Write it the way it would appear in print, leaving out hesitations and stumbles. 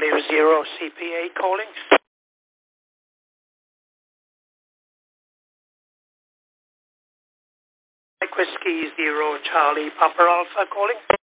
Zero CPA calling. Mike Whiskey Zero Charlie Papa Alpha calling.